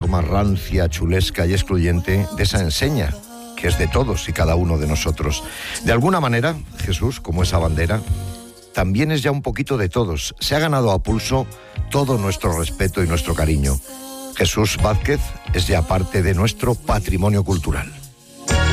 forma rancia, chulesca y excluyente de esa enseña, que es de todos y cada uno de nosotros. De alguna manera, Jesús, como esa bandera, también es ya un poquito de todos. Se ha ganado a pulso todo nuestro respeto y nuestro cariño. Jesús Vázquez es ya parte de nuestro patrimonio cultural.